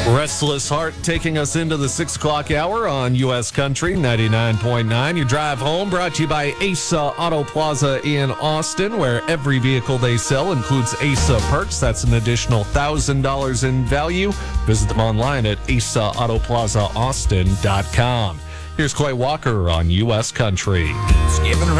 Restless Heart taking us into the 6 o'clock hour on U.S. Country 99.9. Your drive home brought to you by Asa Auto Plaza in Austin, where every vehicle they sell includes Asa Perks. That's an additional $1,000 in value. Visit them online at asaautoplazaaustin.com. Here's Clay Walker on U.S. Country.